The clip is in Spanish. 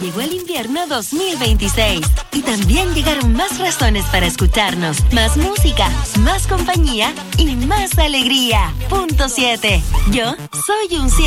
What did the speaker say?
Llegó el invierno 2026 y también llegaron más razones para escucharnos, más música, más compañía y más alegría. Punto 7. Yo soy un